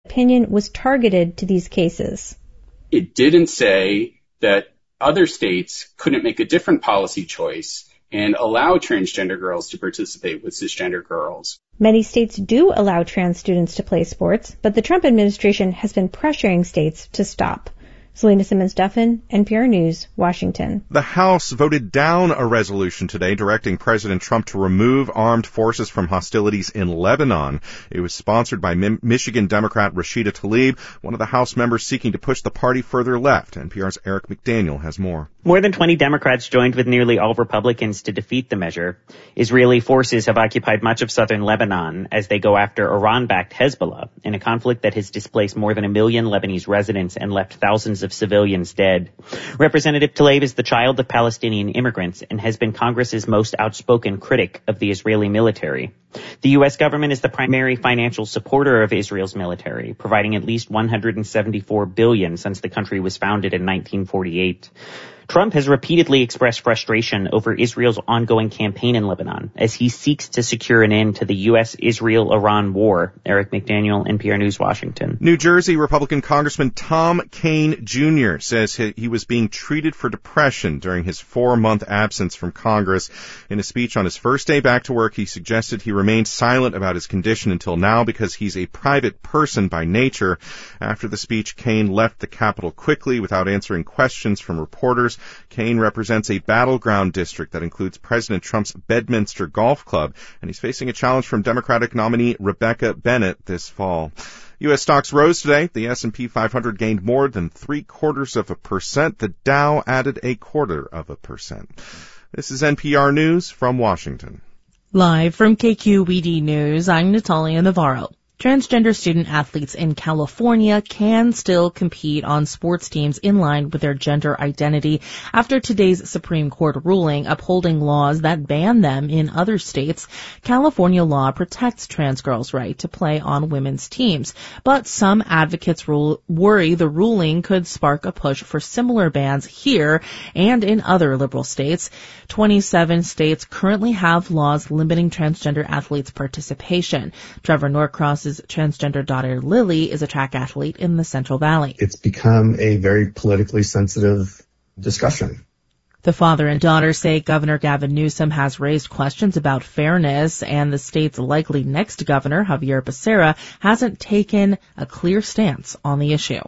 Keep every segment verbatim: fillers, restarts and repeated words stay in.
opinion was targeted to these cases. It didn't say that other states couldn't make a different policy choice and allow transgender girls to participate with cisgender girls. Many states do allow trans students to play sports, but the Trump administration has been pressuring states to stop. Selena Simmons-Duffin, N P R News, Washington. The House voted down a resolution today directing President Trump to remove armed forces from hostilities in Lebanon. It was sponsored by Mi- Michigan Democrat Rashida Tlaib, one of the House members seeking to push the party further left. N P R's Eric McDaniel has more. More than twenty Democrats joined with nearly all Republicans to defeat the measure. Israeli forces have occupied much of southern Lebanon as they go after Iran-backed Hezbollah in a conflict that has displaced more than a million Lebanese residents and left thousands of civilians dead. Representative Tlaib is the child of Palestinian immigrants and has been Congress's most outspoken critic of the Israeli military. The U S government is the primary financial supporter of Israel's military, providing at least one hundred seventy-four billion dollars since the country was founded in nineteen forty-eight. Trump has repeatedly expressed frustration over Israel's ongoing campaign in Lebanon as he seeks to secure an end to the U S Israel Iran war. Eric McDaniel, N P R News, Washington. New Jersey Republican Congressman Tom Kean Junior says he was being treated for depression during his four-month absence from Congress. In a speech on his first day back to work, he suggested he remained silent about his condition until now because he's a private person by nature. After the speech, Kean left the Capitol quickly without answering questions from reporters. Kean represents a battleground district that includes President Trump's Bedminster Golf Club, and he's facing a challenge from Democratic nominee Rebecca Bennett this fall. U S stocks rose today. The S and P five hundred gained more than three quarters of a percent. The Dow added a quarter of a percent. This is N P R News from Washington. Live from K Q E D News, I'm Natalia Navarro. Transgender student athletes in California can still compete on sports teams in line with their gender identity after today's Supreme Court ruling upholding laws that ban them in other states. California law protects trans girls' right to play on women's teams, but some advocates rule, worry the ruling could spark a push for similar bans here and in other liberal states. twenty-seven states currently have laws limiting transgender athletes' participation. Trevor Norcross transgender daughter Lily is a track athlete in the Central Valley. It's become a very politically sensitive discussion. The father and daughter say Governor Gavin Newsom has raised questions about fairness, and the state's likely next governor, Javier Becerra, hasn't taken a clear stance on the issue.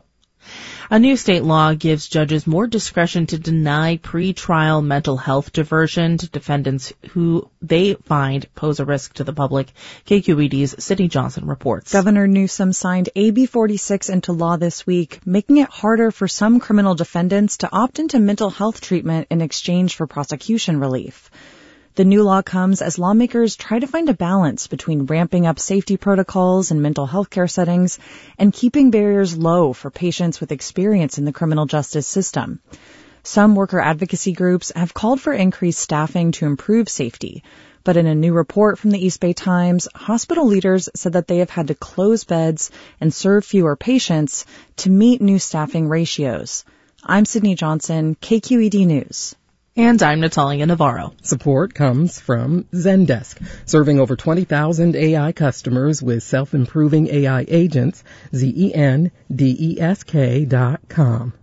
A new state law gives judges more discretion to deny pretrial mental health diversion to defendants who they find pose a risk to the public. K Q E D's Sydney Johnson reports. Governor Newsom signed A B forty-six into law this week, making it harder for some criminal defendants to opt into mental health treatment in exchange for prosecution relief. The new law comes as lawmakers try to find a balance between ramping up safety protocols in mental health care settings and keeping barriers low for patients with experience in the criminal justice system. Some worker advocacy groups have called for increased staffing to improve safety, but in a new report from the East Bay Times, hospital leaders said that they have had to close beds and serve fewer patients to meet new staffing ratios. I'm Sydney Johnson, K Q E D News. And I'm Natalia Navarro. Support comes from Zendesk, serving over twenty thousand A I customers with self-improving A I agents, Z E N D E S K dot com.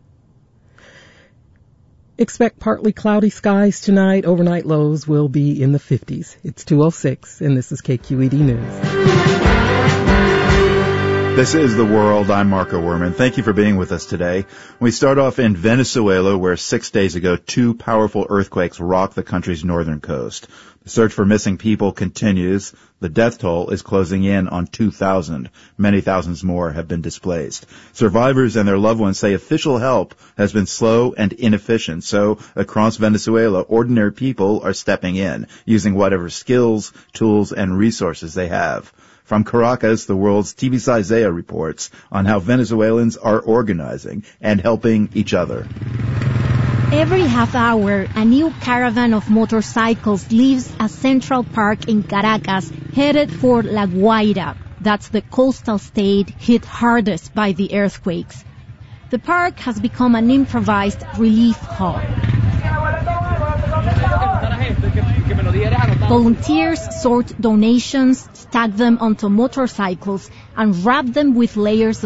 Expect partly cloudy skies tonight. Overnight lows will be in the fifties. It's two oh six, and this is K Q E D News. This is The World. I'm Marco Werman. Thank you for being with us today. We start off in Venezuela, where six days ago, two powerful earthquakes rocked the country's northern coast. The search for missing people continues. The death toll is closing in on two thousand. Many thousands more have been displaced. Survivors and their loved ones say official help has been slow and inefficient. So across Venezuela, ordinary people are stepping in, using whatever skills, tools, and resources they have. From Caracas, the world's T V Isaiah reports on how Venezuelans are organizing and helping each other. Every half hour, a new caravan of motorcycles leaves a central park in Caracas, headed for La Guaira. That's the coastal state hit hardest by the earthquakes. The park has become an improvised relief hub. Volunteers sort donations, stack them onto motorcycles, and wrap them with layers